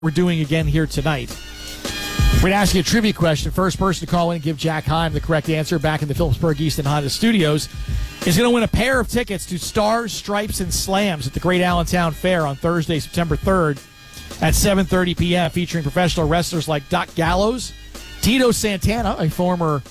we're doing again here tonight. We're going to ask you a trivia question. First person to call in and give Jack Heim the correct answer back in the Phillipsburg Easton Honda Studios is going to win a pair of tickets to Stars, Stripes, and Slams at the Great Allentown Fair on Thursday, September 3rd at 7:30 p.m., featuring professional wrestlers like Doc Gallows, Tito Santana, a former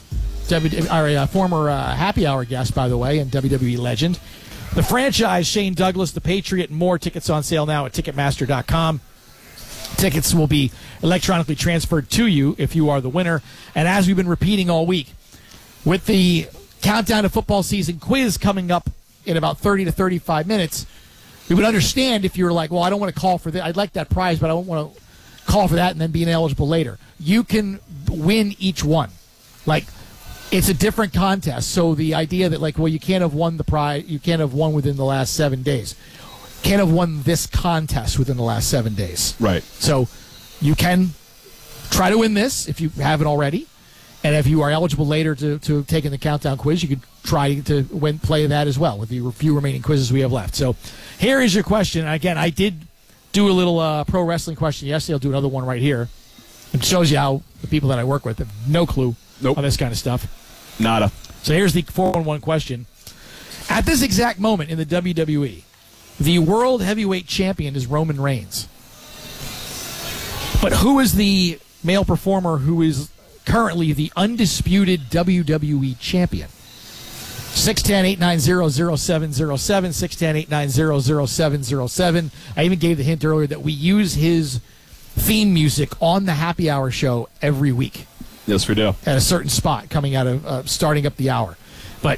Happy Hour guest, by the way, and WWE legend, the Franchise, Shane Douglas, the Patriot, and more. Tickets on sale now at Ticketmaster.com. Tickets will be electronically transferred to you if you are the winner. And as we've been repeating all week, with the Countdown to Football Season quiz coming up in about 30 to 35 minutes, we would understand if you were like, well, I don't want to call for that. I'd like that prize, but I don't want to call for that and then be ineligible later. You can win each one. Like, it's a different contest. So the idea that, like, well, you can't have won the prize, you can't have won within the last 7 days. Can't have won this contest within the last 7 days. Right. So you can try to win this if you haven't already. And if you are eligible later to take in the Countdown quiz, you could try to play that as well with the few remaining quizzes we have left. So here is your question. Again, I did do a little pro wrestling question yesterday. I'll do another one right here. It shows you how the people that I work with have no clue on this kind of stuff. Nada. So here's the 411 question. At this exact moment in the WWE, the World Heavyweight Champion is Roman Reigns. But who is the male performer who is currently the undisputed WWE Champion? 610-890-0707, 610-890-0707. I even gave the hint earlier that we use his theme music on the Happy Hour show every week. Yes, we do. At a certain spot coming out of starting up the hour. But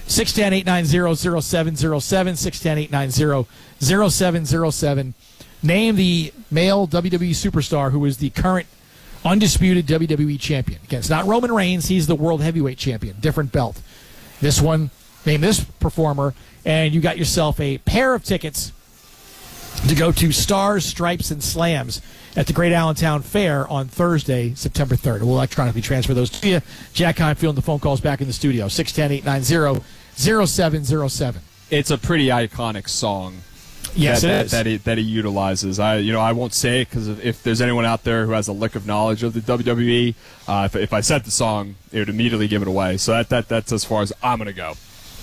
610-890-0707, 610-890-0707. Name the male WWE superstar who is the current undisputed WWE champion. Again, it's not Roman Reigns. He's the World Heavyweight Champion. Different belt. This one, name this performer, and you got yourself a pair of tickets to go to Stars, Stripes, and Slams at the Great Allentown Fair on Thursday, September 3rd. We'll electronically transfer those to you. Jack Heim fielding the phone calls back in the studio, 610-890-0707. It's a pretty iconic song. Yes, that he utilizes. I won't say it because if there's anyone out there who has a lick of knowledge of the WWE, if I said the song, it would immediately give it away. So that's as far as I'm going to go.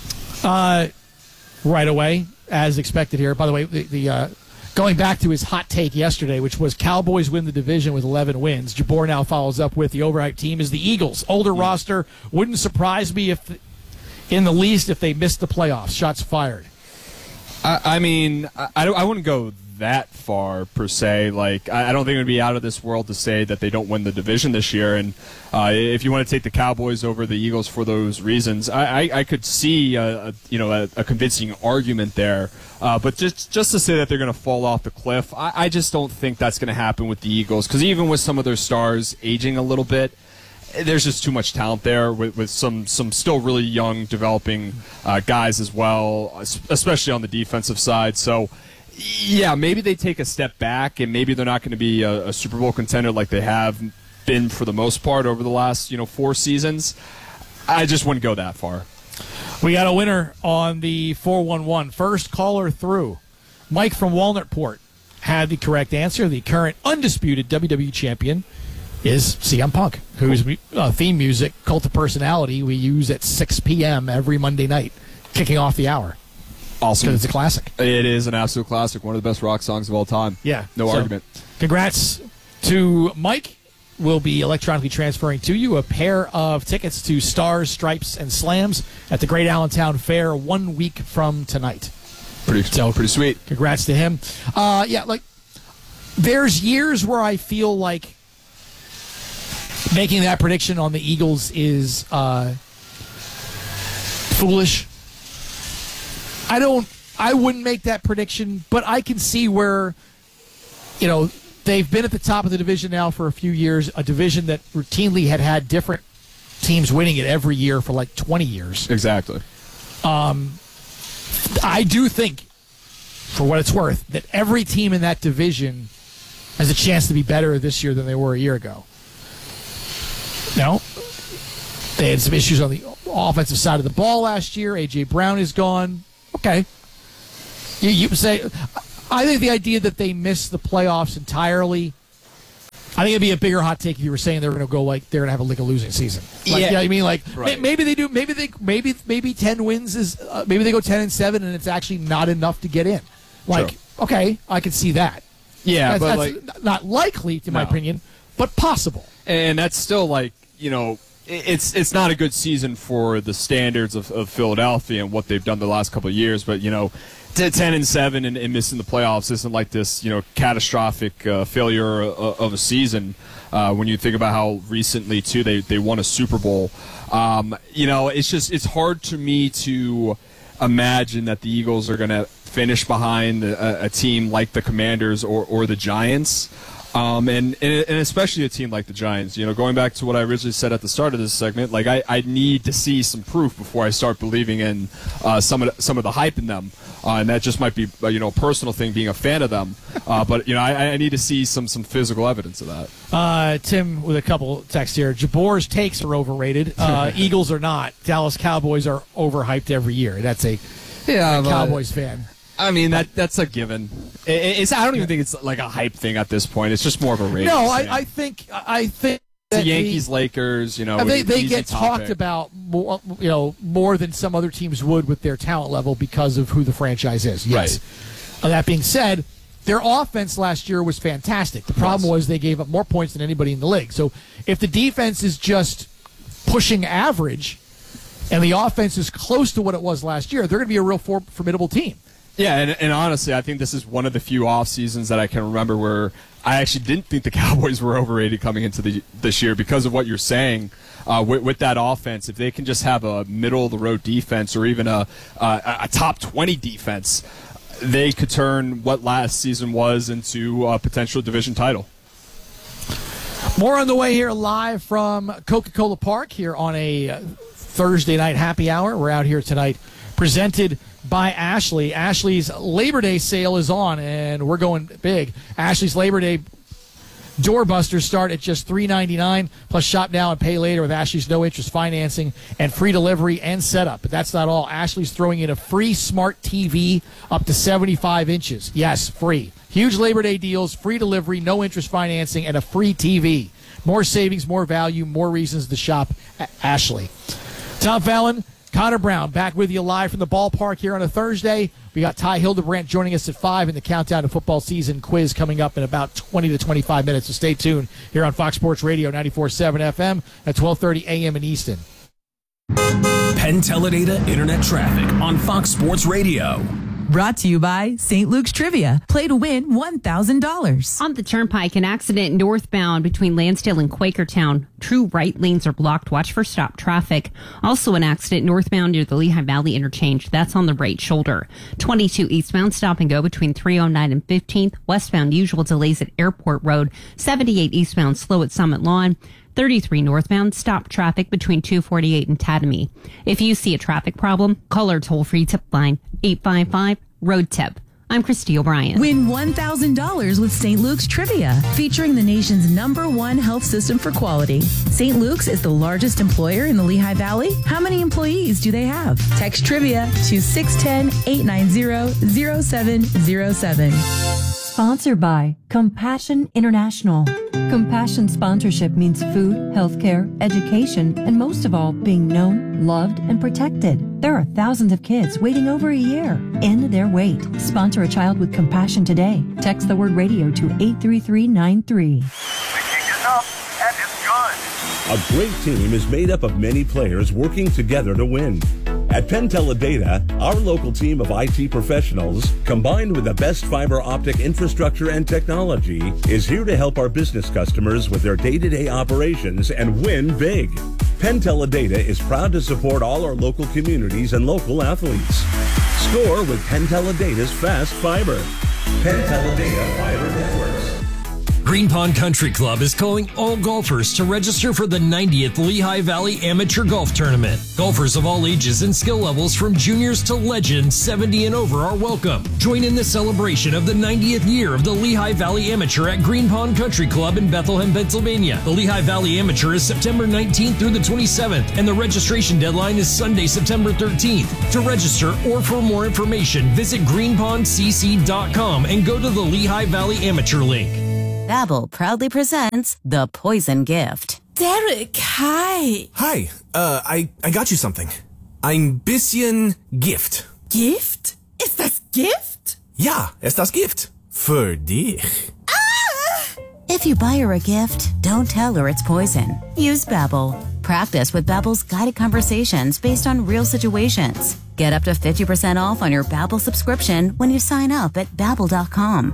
Right away, as expected here. By the way, the going back to his hot take yesterday, which was Cowboys win the division with 11 wins. Jabor now follows up with the overhyped team is the Eagles. Older roster. Wouldn't surprise me if they missed the playoffs. Shots fired. I wouldn't go that far per se. Like, I don't think it would be out of this world to say that they don't win the division this year. And if you want to take the Cowboys over the Eagles for those reasons, I could see a convincing argument there. But just to say that they're going to fall off the cliff, I just don't think that's going to happen with the Eagles. Because even with some of their stars aging a little bit, there's just too much talent there with some still really young developing guys as well, especially on the defensive side. So, yeah, maybe they take a step back, and maybe they're not going to be a Super Bowl contender like they have been for the most part over the last 4 seasons. I just wouldn't go that far. We got a winner on the 411. First caller through. Mike from Walnutport had the correct answer. The current undisputed WWE champion is CM Punk, whose theme music, Cult of Personality, we use at 6 p.m. every Monday night, kicking off the hour. Awesome. Because it's a classic. It is an absolute classic. One of the best rock songs of all time. Yeah. No argument. Congrats to Mike. We'll be electronically transferring to you a pair of tickets to Stars, Stripes, and Slams at the Great Allentown Fair 1 week from tonight. Pretty sweet. Congrats to him. There's years where I feel like making that prediction on the Eagles is foolish. I wouldn't make that prediction, but I can see where, they've been at the top of the division now for a few years, a division that routinely had different teams winning it every year for like 20 years. Exactly. I do think, for what it's worth, that every team in that division has a chance to be better this year than they were a year ago. They had some issues on the offensive side of the ball last year. A.J. Brown is gone. Okay. You say, I think the idea that they missed the playoffs entirely I think it'd be a bigger hot take if you were saying they're going to go they're going to have a losing season. You know what I mean? Right. Maybe they do. Maybe 10 wins is maybe they go 10-7 and it's actually not enough to get in. Okay, I can see that. Yeah, that's not likely, in my opinion, but possible. And that's still it's not a good season for the standards of Philadelphia and what they've done the last couple of years. But 10-7 and missing the playoffs isn't like this catastrophic failure of a season. When you think about how recently too they won a Super Bowl, it's hard to me to imagine that the Eagles are going to finish behind a team like the Commanders or the Giants. And especially a team like the Giants. Going back to what I originally said at the start of this segment, I need to see some proof before I start believing in some of the hype in them, and that just might be a personal thing, being a fan of them. But I need to see some physical evidence of that. Tim with a couple texts here. Jabor's takes are overrated. Eagles are not. Dallas Cowboys are overhyped every year. That's a Cowboys fan. I mean, that's a given. I don't even think it's like a hype thing at this point. It's just more of a rating. No, thing. I think the Yankees, Lakers, they get talked about more than some other teams would with their talent level because of who the franchise is. Yes. Right. That being said, their offense last year was fantastic. The problem was they gave up more points than anybody in the league. So if the defense is just pushing average and the offense is close to what it was last year, they're going to be a real formidable team. Yeah, and honestly, I think this is one of the few off seasons that I can remember where I actually didn't think the Cowboys were overrated coming into this year because of what you're saying with that offense. If they can just have a middle-of-the-road defense or even a top 20 defense, they could turn what last season was into a potential division title. More on the way here live from Coca-Cola Park here on a Thursday night happy hour. We're out here tonight presented by Ashley. Ashley's Labor Day sale is on, and we're going big. Ashley's Labor Day doorbusters start at just $3.99, plus shop now and pay later with Ashley's no-interest financing and free delivery and setup. But that's not all. Ashley's throwing in a free smart TV up to 75 inches. Yes, free. Huge Labor Day deals, free delivery, no-interest financing, and a free TV. More savings, more value, more reasons to shop at Ashley. Tom Fallon, Connor Brown, back with you live from the ballpark here on a Thursday. We got Ty Hildebrandt joining us at 5 in the Countdown to Football Season quiz coming up in about 20 to 25 minutes. So stay tuned here on Fox Sports Radio 94.7 FM at 12:30 a.m. in Easton. Penn Teledata Internet Traffic on Fox Sports Radio. Brought to you by St. Luke's Trivia. Play to win $1,000. On the Turnpike, an accident northbound between Lansdale and Quakertown. True right lanes are blocked. Watch for stop traffic. Also an accident northbound near the Lehigh Valley interchange. That's on the right shoulder. 22 eastbound, stop and go between 309 and 15th. Westbound, usual delays at Airport Road. 78 eastbound, slow at Summit Lawn. 33 northbound, stop traffic between 248 and Tatamy. If you see a traffic problem, call our toll-free tip line, 855-ROAD-TIP. I'm Christy O'Brien. Win $1,000 with St. Luke's Trivia, featuring the nation's #1 health system for quality. St. Luke's is the largest employer in the Lehigh Valley. How many employees do they have? Text Trivia to 610-890-0707. Sponsored by Compassion International. Compassion sponsorship means food, healthcare, education, and most of all, being known, loved, and protected. There are thousands of kids waiting over a year. End their wait. Sponsor a child with compassion today. Text the word radio to 83393. The kick is up, and it's good. A great team is made up of many players working together to win. At Penn Teledata, our local team of IT professionals, combined with the best fiber optic infrastructure and technology, is here to help our business customers with their day-to-day operations and win big. Penn Teledata is proud to support all our local communities and local athletes. Score with Penn Teledata's fast fiber. Penn Teledata Fiber Networks. Green Pond Country Club is calling all golfers to register for the 90th Lehigh Valley Amateur Golf Tournament. Golfers of all ages and skill levels from juniors to legends 70 and over are welcome. Join in the celebration of the 90th year of the Lehigh Valley Amateur at Green Pond Country Club in Bethlehem, Pennsylvania. The Lehigh Valley Amateur is September 19th through the 27th, and the registration deadline is Sunday, September 13th. To register or for more information, visit greenpondcc.com and go to the Lehigh Valley Amateur link. Babbel proudly presents The Poison Gift. Derek, hi. Hi, I got you something. Ein bisschen Gift. Gift? Ist das Gift? Ja, ist das Gift. Für dich. If you buy her a gift, don't tell her it's poison. Use Babbel. Practice with Babbel's guided conversations based on real situations. Get up to 50% off on your Babbel subscription when you sign up at Babbel.com.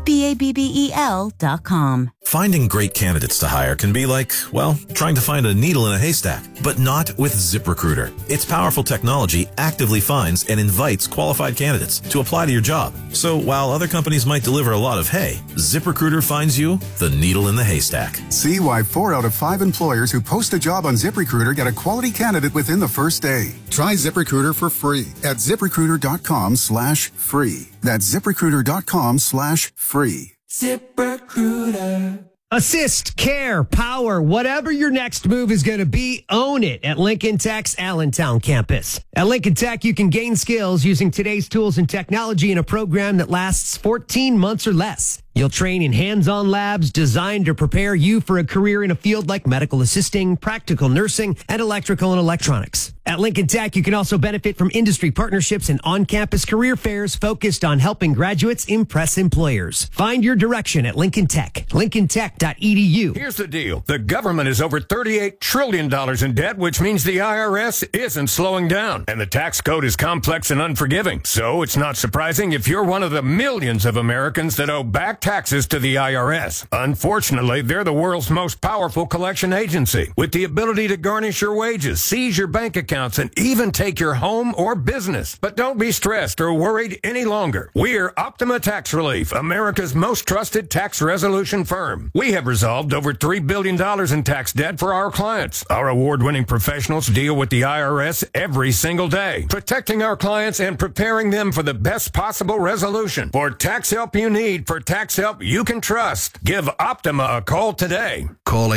Babbel.com. Finding great candidates to hire can be like, well, trying to find a needle in a haystack, but not with ZipRecruiter. Its powerful technology actively finds and invites qualified candidates to apply to your job. So while other companies might deliver a lot of hay, ZipRecruiter finds you the needle in the haystack. See why 4 out of 5 employers who post a job on ZipRecruiter get a quality candidate within the first day. Try ZipRecruiter for free at ZipRecruiter.com/free. That's ZipRecruiter.com/free. ZipRecruiter. Assist, care, power, whatever your next move is going to be, own it at Lincoln Tech's Allentown campus. At Lincoln Tech, you can gain skills using today's tools and technology in a program that lasts 14 months or less. You'll train in hands-on labs designed to prepare you for a career in a field like medical assisting, practical nursing, and electrical and electronics. At Lincoln Tech, you can also benefit from industry partnerships and on-campus career fairs focused on helping graduates impress employers. Find your direction at Lincoln Tech. LincolnTech.edu. Here's the deal. The government is over $38 trillion in debt, which means the IRS isn't slowing down. And the tax code is complex and unforgiving. So it's not surprising if you're one of the millions of Americans that owe back taxes to the IRS. Unfortunately, they're the world's most powerful collection agency, with the ability to garnish your wages, seize your bank accounts, and even take your home or business. But don't be stressed or worried any longer. We're Optima Tax Relief, America's most trusted tax resolution firm. We have resolved over $3 billion in tax debt for our clients. Our award-winning professionals deal with the IRS every single day, protecting our clients and preparing them for the best possible resolution. For tax help you need, for tax help you can trust, give Optima a call today. Call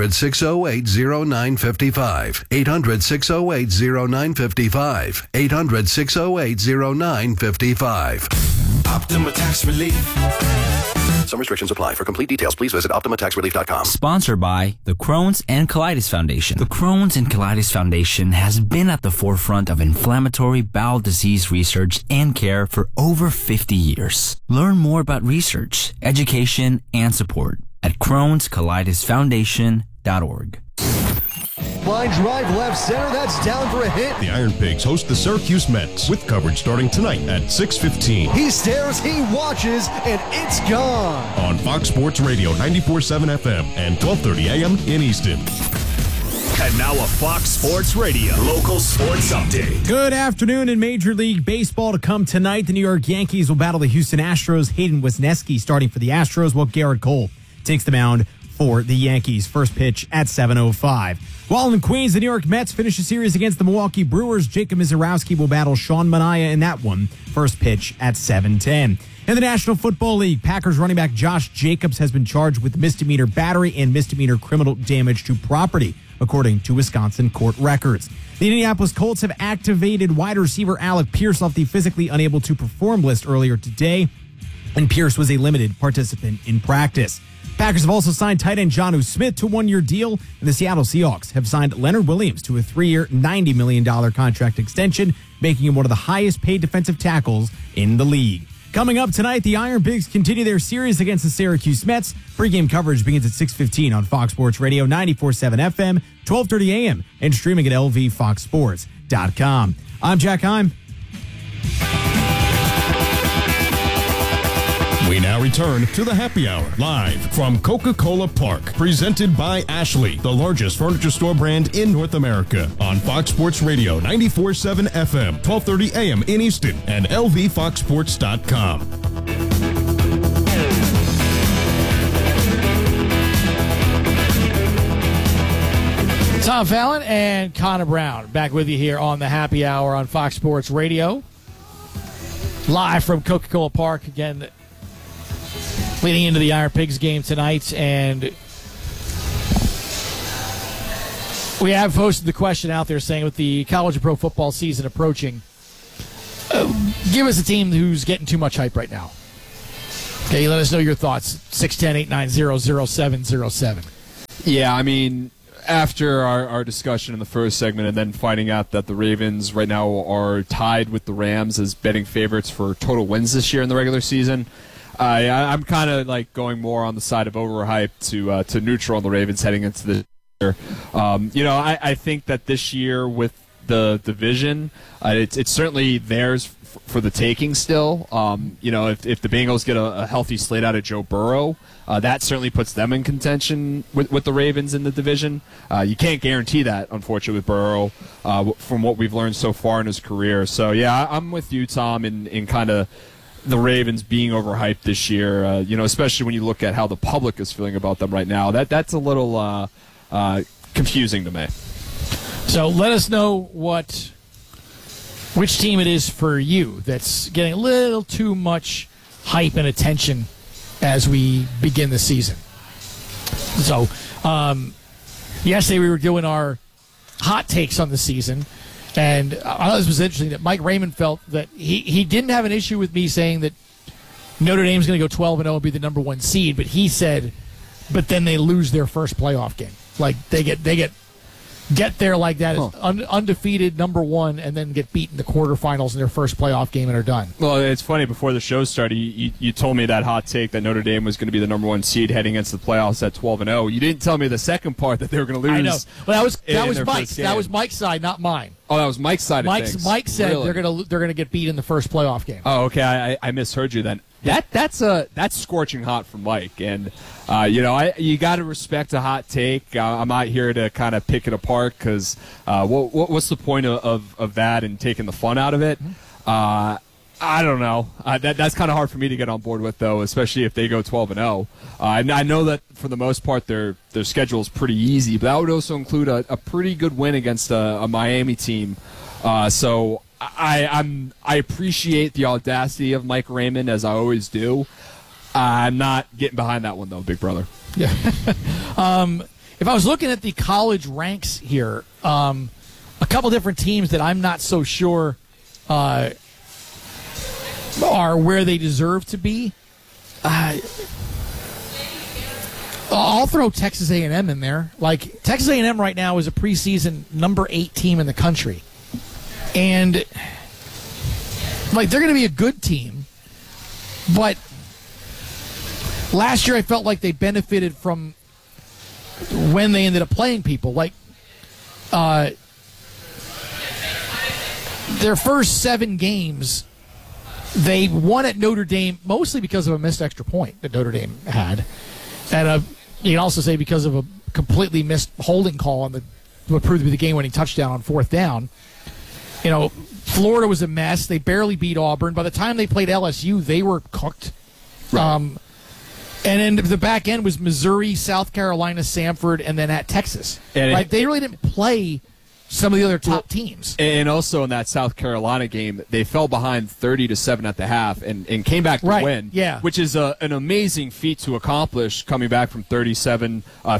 800-608-0955. 800-608-0955. 800-608-0955. Optima Tax Relief. Some restrictions apply. For complete details, please visit OptimaTaxRelief.com. Sponsored by the Crohn's and Colitis Foundation. The Crohn's and Colitis Foundation has been at the forefront of inflammatory bowel disease research and care for over 50 years. Learn more about research, education, and support at Crohn'sColitisFoundation.org. Line drive left center, that's down for a hit. The Iron Pigs host the Syracuse Mets with coverage starting tonight at 6:15. He stares, he watches, and it's gone. On Fox Sports Radio 94.7 FM and 12:30 a.m. in Easton. And now a Fox Sports Radio local sports update. Good afternoon. In Major League Baseball to come tonight, the New York Yankees will battle the Houston Astros. Hayden Wesneski starting for the Astros, while Garrett Cole takes the mound for the Yankees. First pitch at 7:05. While in Queens, the New York Mets finish a series against the Milwaukee Brewers. Jacob Mizorowski will battle Sean Manaea in that one. First pitch at 7:10. In the National Football League, Packers running back Josh Jacobs has been charged with misdemeanor battery and misdemeanor criminal damage to property, according to Wisconsin court records. The Indianapolis Colts have activated wide receiver Alec Pierce off the physically unable to perform list earlier today, and Pierce was a limited participant in practice. Packers have also signed tight end Jonnu Smith to a one-year deal, and the Seattle Seahawks have signed Leonard Williams to a 3-year, $90 million contract extension, making him one of the highest-paid defensive tackles in the league. Coming up tonight, the Iron Pigs continue their series against the Syracuse Mets. Pre-game coverage begins at 6:15 on Fox Sports Radio 94.7 FM, 12:30 a.m., and streaming at lvfoxsports.com. I'm Jack Heim. We now return to the Happy Hour, live from Coca-Cola Park, presented by Ashley, the largest furniture store brand in North America, on Fox Sports Radio 94.7 FM, 12:30 a.m. in Easton, and lvfoxsports.com. Tom Fallon and Connor Brown back with you here on the Happy Hour on Fox Sports Radio, live from Coca-Cola Park again, leading into the Iron Pigs game tonight. And we have posted the question out there saying, with the college and pro football season approaching, give us a team who's getting too much hype right now. Okay, let us know your thoughts. 610-890-0707. Yeah, I mean, after our discussion in the first segment and then finding out that the Ravens right now are tied with the Rams as betting favorites for total wins this year in the regular season, I'm kind of like going more on the side of overhyped to neutral on the Ravens heading into the year. I think that this year with the division, it's certainly theirs for the taking still. If the Bengals get a healthy slate out of Joe Burrow, that certainly puts them in contention with the Ravens in the division. You can't guarantee that, unfortunately, with Burrow from what we've learned so far in his career. So, yeah, I'm with you, Tom, in kind of the Ravens being overhyped this year, especially when you look at how the public is feeling about them right now. That's a little confusing to me. So let us know which team it is for you that's getting a little too much hype and attention as we begin the season. So yesterday we were doing our hot takes on the season, and I thought this was interesting that Mike Raymond felt that he didn't have an issue with me saying that Notre Dame's going to go 12-0 and be the number one seed, but he said, but then they lose their first playoff game. Like they get there like that, undefeated number one, and then get beat in the quarterfinals in their first playoff game and are done. Well, it's funny. Before the show started, you told me that hot take that Notre Dame was going to be the number one seed heading into the playoffs at 12-0. You didn't tell me the second part that they were going to lose. I know. Well, that was Mike's. That That was Mike's side, not mine. Oh, that was Mike's side of things. Mike said Really? they're gonna get beat in the first playoff game. Oh, okay. I misheard you then. That's scorching hot for Mike, and you got to respect a hot take. I'm not here to kind of pick it apart because what's the point of that and taking the fun out of it? I don't know. That's kind of hard for me to get on board with, though, especially if they go 12-0. I know that for the most part their schedule is pretty easy, but that would also include a pretty good win against a Miami team. So I appreciate the audacity of Mike Raymond, as I always do. I'm not getting behind that one, though, big brother. Yeah. If I was looking at the college ranks here, a couple different teams that I'm not so sure are where they deserve to be. I'll throw Texas A&M in there. Like, Texas A&M right now is a preseason number 8 team in the country. And, like, they're going to be a good team. But last year I felt like they benefited from when they ended up playing people. Like, their first 7 games, they won at Notre Dame mostly because of a missed extra point that Notre Dame had. And you can also say because of a completely missed holding call on what proved to be the game-winning touchdown on 4th down. Florida was a mess. They barely beat Auburn. By the time they played LSU, they were cooked. Right. And then the back end was Missouri, South Carolina, Samford, and then at Texas. And they really didn't play some of the other top teams. And also in that South Carolina game, they fell behind 30-7 at the half and came back to win. Yeah. Which is an amazing feat to accomplish, coming back from 30-7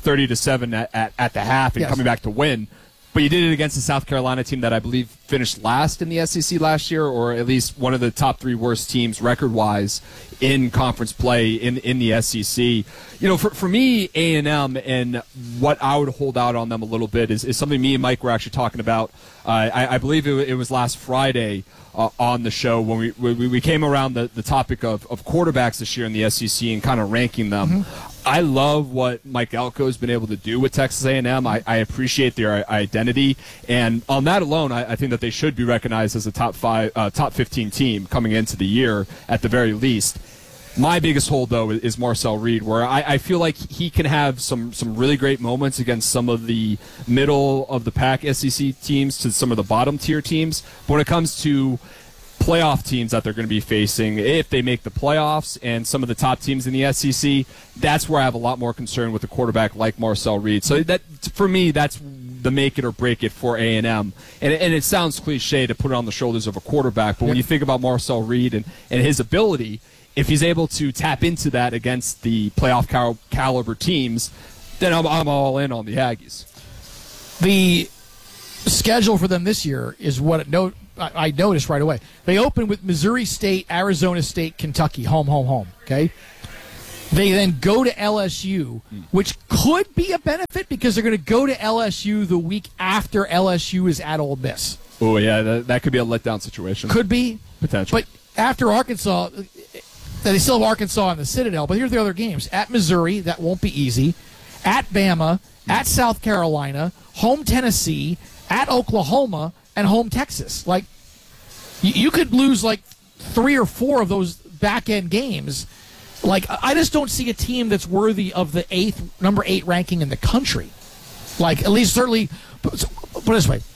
at the half and coming back to win. But you did it against the South Carolina team that I believe finished last in the SEC last year, or at least one of the top 3 worst teams record-wise in conference play in the SEC. For me, A&M and what I would hold out on them a little bit is something me and Mike were actually talking about. I believe it was last Friday on the show when we came around the topic of quarterbacks this year in the SEC and kind of ranking them. Mm-hmm. I love what Mike Elko has been able to do with Texas A&M. I appreciate their identity, and on that alone, I think that they should be recognized as a top 15 team coming into the year at the very least. My biggest hold, though, is Marcel Reed, where I feel like he can have some really great moments against some of the middle-of-the-pack SEC teams to some of the bottom-tier teams. But when it comes to playoff teams that they're going to be facing, if they make the playoffs and some of the top teams in the SEC, that's where I have a lot more concern with a quarterback like Marcel Reed. So that, for me, that's the make it or break it for A&M. And it sounds cliche to put it on the shoulders of a quarterback, but when you think about Marcel Reed and his ability, if he's able to tap into that against the playoff caliber teams, then I'm all in on the Aggies. The schedule for them this year is what I noticed right away. They open with Missouri State, Arizona State, Kentucky, home. Okay, They then go to LSU, which could be a benefit because they're going to go to LSU the week after LSU is at Ole Miss. Oh, yeah, that could be a letdown situation. Could be. Potential. But after Arkansas, they still have Arkansas in the Citadel, but here's the other games. At Missouri, that won't be easy. At Bama, at South Carolina, home Tennessee, at Oklahoma, and home Texas. Like, you could lose like 3 or 4 of those back-end games. Like, I just don't see a team that's worthy of the number 8 ranking in the country. Like, at least certainly, put it this way.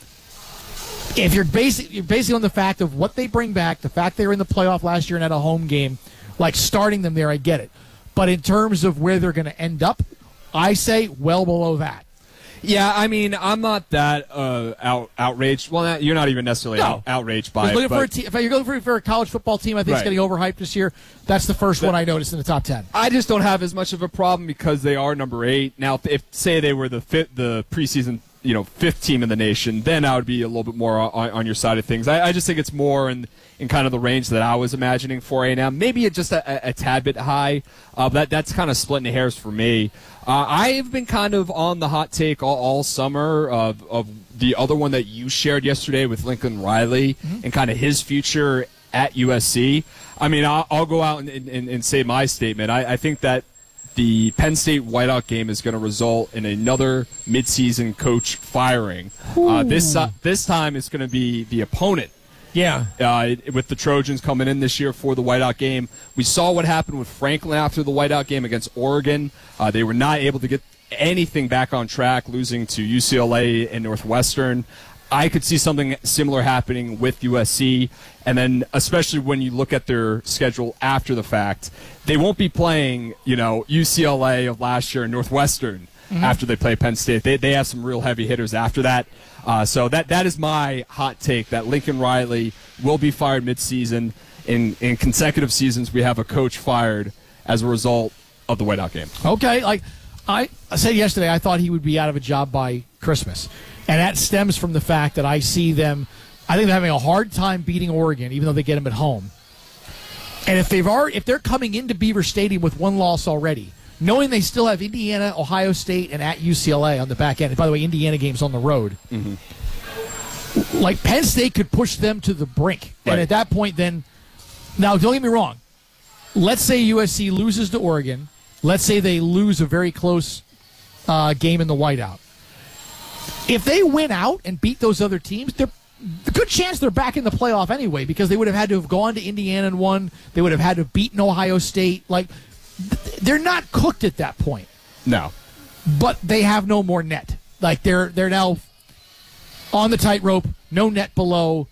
If you're basically on the fact of what they bring back, the fact they were in the playoff last year and had a home game, like starting them there, I get it. But in terms of where they're going to end up, I say well below that. Yeah, I mean, I'm not that outraged. Well, you're not even necessarily outraged by it. If you're looking for a college football team, I think it's getting overhyped this year. That's the first one I noticed in the top 10. I just don't have as much of a problem because they are number 8. Now, if say they were the preseason, 5th team in the nation, then I would be a little bit more on your side of things. I just think it's more in kind of the range that I was imagining for A&M. Maybe just a tad bit high. That's kind of splitting hairs for me. I've been kind of on the hot take all summer of the other one that you shared yesterday with Lincoln Riley and kind of his future at USC. I mean, I'll go out and say my statement. I think that the Penn State whiteout game is going to result in another midseason coach firing. This time it's going to be the opponent. Yeah. With the Trojans coming in this year for the whiteout game. We saw what happened with Franklin after the whiteout game against Oregon. They were not able to get anything back on track, losing to UCLA and Northwestern. I could see something similar happening with USC, and then especially when you look at their schedule after the fact, they won't be playing, UCLA of last year and Northwestern after they play Penn State. They have some real heavy hitters after that. So that is my hot take, that Lincoln Riley will be fired midseason. In consecutive seasons, we have a coach fired as a result of the whiteout game. Okay, like I said yesterday, I thought he would be out of a job by Christmas. And that stems from the fact that I think they're having a hard time beating Oregon, even though they get them at home. And if they're coming into Beaver Stadium with 1 loss already, knowing they still have Indiana, Ohio State, and at UCLA on the back end. And by the way, Indiana game's on the road. Like, Penn State could push them to the brink. Right. And at that point, then, now don't get me wrong. Let's say USC loses to Oregon. Let's say they lose a very close game in the whiteout. If they win out and beat those other teams, there's a good chance they're back in the playoff anyway, because they would have had to have gone to Indiana and won. They would have had to have beaten Ohio State. Like, they're not cooked at that point. No. But they have no more net. Like, they're now on the tightrope, no net below,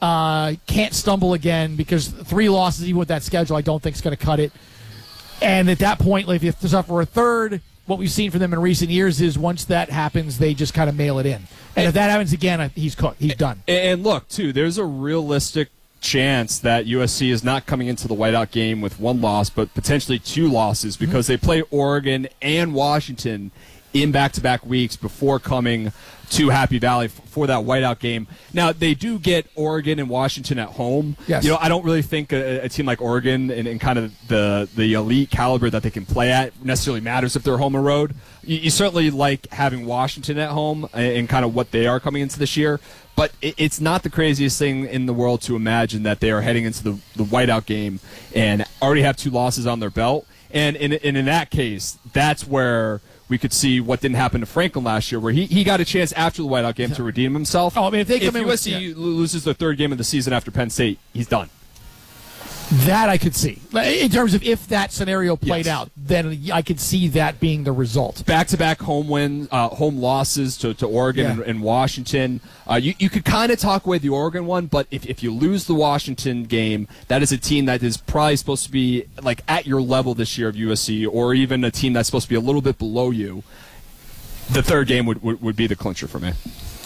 can't stumble again, because 3 losses, even with that schedule, I don't think is going to cut it. And at that point, like, if there's up for a third, what we've seen from them in recent years is once that happens, they just kind of mail it in. And if that happens again, he's cooked. He's done. And look, too, there's a realistic chance that USC is not coming into the whiteout game with 1 loss, but potentially 2 losses, because they play Oregon and Washington in back-to-back weeks before coming to Happy Valley for that whiteout game. Now, they do get Oregon and Washington at home. Yes. I don't really think a team like Oregon and kind of the elite caliber that they can play at necessarily matters if they're home or road. You certainly like having Washington at home and kind of what they are coming into this year. But it's not the craziest thing in the world to imagine that they are heading into the whiteout game and already have 2 losses on their belt. And in that case, that's where we could see what didn't happen to Franklin last year, where he got a chance after the whiteout game to redeem himself. Oh, I mean, if USC loses their 3rd game of the season after Penn State, he's done. That I could see. In terms of if that scenario played out, then I could see that being the result. Back-to-back home losses to Oregon and Washington. You could kind of talk away the Oregon one, but if you lose the Washington game, that is a team that is probably supposed to be like at your level this year of USC, or even a team that's supposed to be a little bit below you. The 3rd game would be the clincher for me.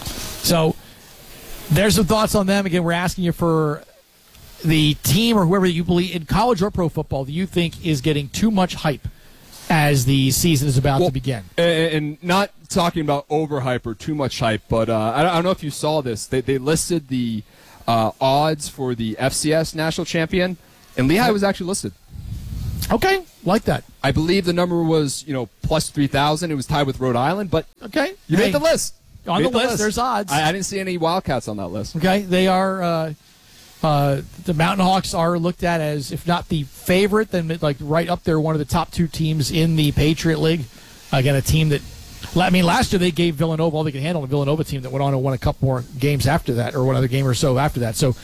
So there's some thoughts on them. Again, we're asking you for the team or whoever you believe in college or pro football that you think is getting too much hype as the season is about to begin. And not talking about overhype or too much hype, but I don't know if you saw this. They listed the odds for the FCS national champion, and Lehigh was actually listed. Okay, like that. I believe the number was, plus 3,000. It was tied with Rhode Island, but okay, you made the list. On the list, there's odds. I didn't see any Wildcats on that list. Okay, they are. The Mountain Hawks are looked at as, if not the favorite, then like right up there, one of the top 2 teams in the Patriot League. Again, a team that, last year they gave Villanova all they could handle. A Villanova team that went on and won a couple more games after that, or one other game or so after that. So,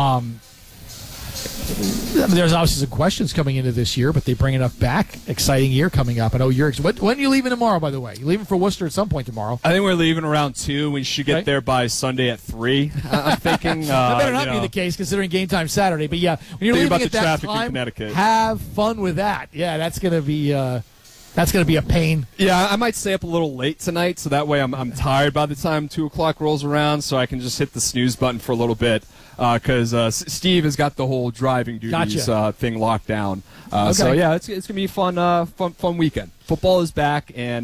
there's obviously some questions coming into this year, but they bring enough back. Exciting year coming up. I know when are you leaving tomorrow, by the way? You leaving for Worcester at some point tomorrow? I think we're leaving around 2. We should get there by Sunday at 3. I'm thinking. That better not be the case, considering game time Saturday. But yeah, when you're leaving at that time, have fun with that. Yeah, that's gonna be a pain. Yeah, I might stay up a little late tonight, so that way I'm tired by the time 2 o'clock rolls around, so I can just hit the snooze button for a little bit. Because Steve has got the whole driving duties thing locked down. Okay. So yeah, it's gonna be a fun weekend. Football is back, and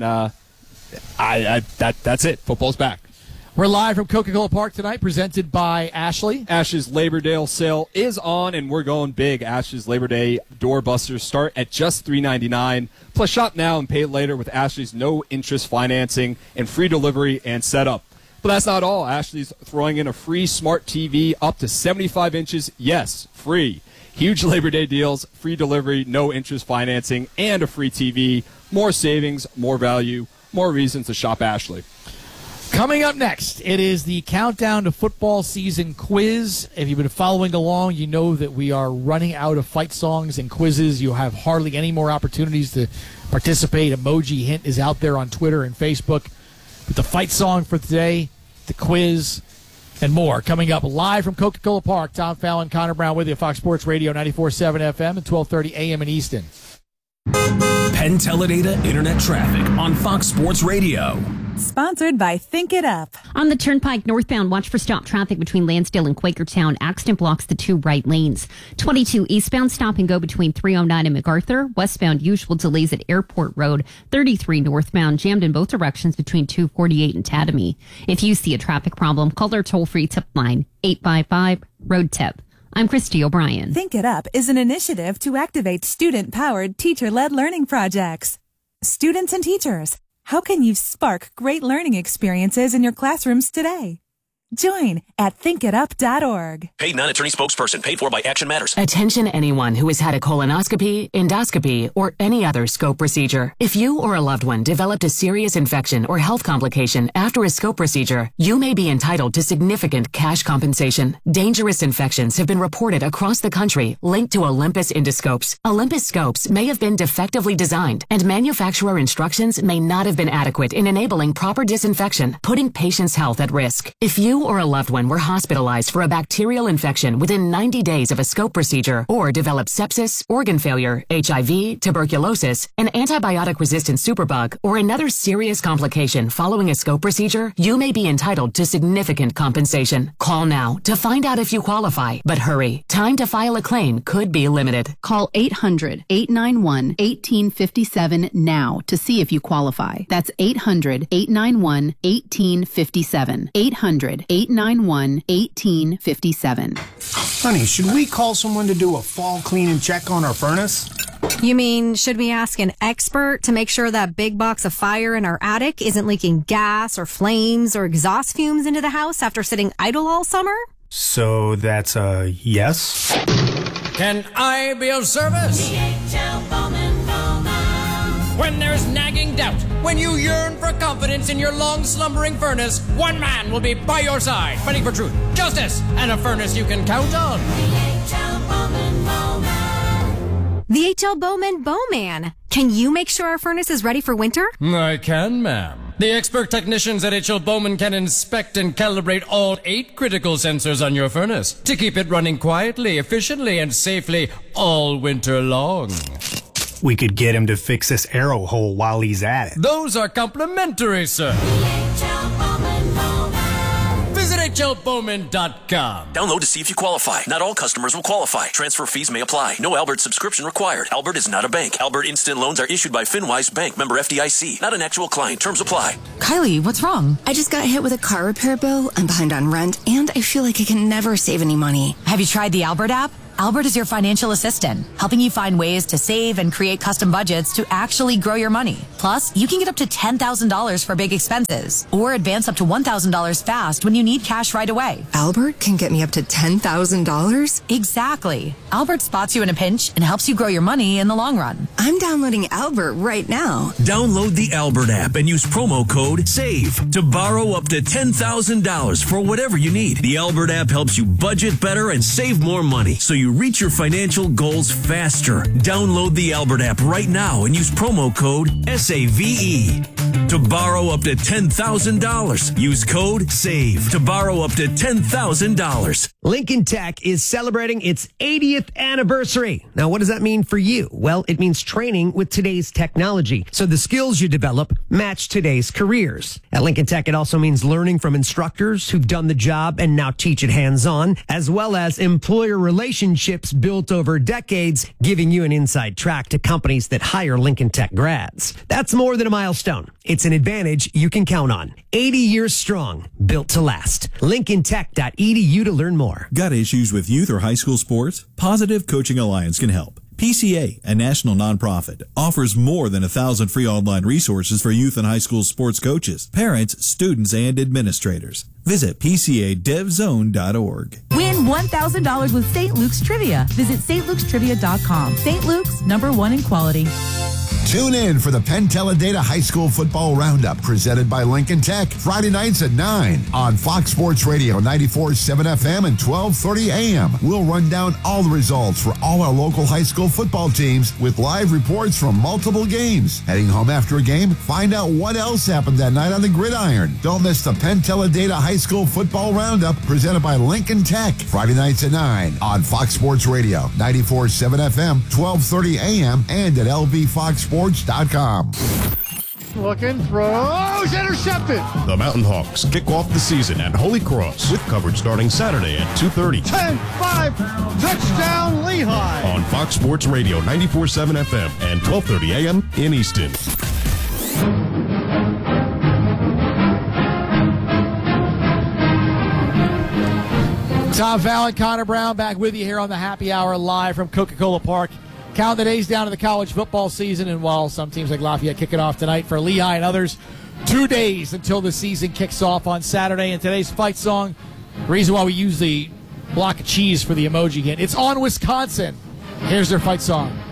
that's it. Football's back. We're live from Coca-Cola Park tonight, presented by Ashley. Ash's Labor Day sale is on, and we're going big. Ash's Labor Day doorbusters start at just $3.99. Plus, shop now and pay later with Ashley's no-interest financing and free delivery and setup. But that's not all. Ashley's throwing in a free smart TV up to 75 inches. Yes, free. Huge Labor Day deals, free delivery, no interest financing, and a free TV. More savings, more value, more reasons to shop Ashley. Coming up next, it is the Countdown to Football Season quiz. If you've been following along, you know that we are running out of fight songs and quizzes. You have hardly any more opportunities to participate. Emoji Hint is out there on Twitter and Facebook. But the fight song for today, the quiz, and more coming up live from Coca-Cola Park. Tom Fallon, Connor Brown with you, Fox Sports Radio 94.7 FM and 1230 AM in Easton. Penn Teledata Internet Traffic on Fox Sports Radio. Sponsored by Think It Up. On the Turnpike northbound, watch for stop traffic between Lansdale and Quakertown. Accident blocks the 2 right lanes. 22 eastbound, stop and go between 309 and MacArthur. Westbound, usual delays at Airport Road. 33 northbound, jammed in both directions between 248 and Tatamy. If you see a traffic problem, call our toll-free tip line, 855-ROAD-TIP. I'm Christy O'Brien. Think It Up is an initiative to activate student-powered, teacher-led learning projects. Students and teachers, how can you spark great learning experiences in your classrooms today? Join at thinkitup.org. Paid non-attorney spokesperson. Paid for by Action Matters. Attention anyone who has had a colonoscopy, endoscopy, or any other scope procedure. If you or a loved one developed a serious infection or health complication after a scope procedure, you may be entitled to significant cash compensation. Dangerous infections have been reported across the country linked to Olympus endoscopes. Olympus scopes may have been defectively designed, and manufacturer instructions may not have been adequate in enabling proper disinfection, putting patients' health at risk. If you or a loved one were hospitalized for a bacterial infection within 90 days of a scope procedure, or developed sepsis, organ failure, HIV, tuberculosis, an antibiotic-resistant superbug, or another serious complication following a scope procedure, you may be entitled to significant compensation. Call now to find out if you qualify. But hurry, time to file a claim could be limited. Call 800-891-1857 now to see if you qualify. That's 800-891-1857. 800-891-1857. Honey, should we call someone to do a fall clean and check on our furnace? You mean, should we ask an expert to make sure that big box of fire in our attic isn't leaking gas or flames or exhaust fumes into the house after sitting idle all summer? So that's a yes? Can I be of service? DHL Bowman. When there's nagging doubt, when you yearn for confidence in your long-slumbering furnace, one man will be by your side, fighting for truth, justice, and a furnace you can count on. DHL Bowman Bowman. The HL Bowman Bowman. Can you make sure our furnace is ready for winter? I can, ma'am. The expert technicians at HL Bowman can inspect and calibrate all 8 critical sensors on your furnace to keep it running quietly, efficiently, and safely all winter long. We could get him to fix this arrow hole while he's at it. Those are complimentary, sir. Visit HLBowman.com. Download to see if you qualify. Not all customers will qualify. Transfer fees may apply. No Albert subscription required. Albert is not a bank. Albert Instant Loans are issued by FinWise Bank, member FDIC. Not an actual client. Terms apply. Kylie, what's wrong? I just got hit with a car repair bill. I'm behind on rent, and I feel like I can never save any money. Have you tried the Albert app? Albert is your financial assistant, helping you find ways to save and create custom budgets to actually grow your money. Plus, you can get up to $10,000 for big expenses or advance up to $1,000 fast when you need cash right away. Albert can get me up to $10,000? Exactly. Albert spots you in a pinch and helps you grow your money in the long run. I'm downloading Albert right now. Download the Albert app and use promo code SAVE to borrow up to $10,000 for whatever you need. The Albert app helps you budget better and save more money so you reach your financial goals faster. Download the Albert app right now and use promo code SAVE to borrow up to $10,000. Use code SAVE to borrow up to $10,000. Lincoln Tech is celebrating its 80th anniversary. Now, what does that mean for you? Well, it means training with today's technology, so the skills you develop match today's careers. At Lincoln Tech, it also means learning from instructors who've done the job and now teach it hands-on, as well as employer relationships built over decades, giving you an inside track to companies that hire Lincoln Tech grads. That's more than a milestone. It's an advantage you can count on. 80 years strong, built to last. LincolnTech.edu to learn more. Got issues with youth or high school sports? Positive Coaching Alliance can help. PCA, a national nonprofit, offers more than 1,000 free online resources for youth and high school sports coaches, parents, students, and administrators. Visit PCADevZone.org. Win $1,000 with St. Luke's Trivia. Visit stlukes.trivia.com. St. Luke's, #1 in quality. Tune in for the Penn Teledata High School Football Roundup presented by Lincoln Tech, Friday nights at 9 on Fox Sports Radio 94.7 FM and 12:30 a.m. We'll run down all the results for all our local high school football teams with live reports from multiple games. Heading home after a game, find out what else happened that night on the gridiron. Don't miss the Penn Teledata High School Football Roundup presented by Lincoln Tech, Friday nights at 9 on Fox Sports Radio 94.7 FM, 12:30 a.m. and at LVFoxSports.com. Looking, throws, intercepted. The Mountain Hawks kick off the season at Holy Cross with coverage starting Saturday at 2:30. 10-5, touchdown Lehigh. On Fox Sports Radio 94.7 FM and 12:30 a.m. in Easton. Tom Fallon, Connor Brown back with you here on the Happy Hour live from Coca-Cola Park. Count the days down to the college football season, and while some teams like Lafayette kick it off tonight, for Lehigh and others, 2 days until the season kicks off on Saturday. And today's fight song, the reason why we use the block of cheese for the emoji again, it's On Wisconsin. Here's their fight song.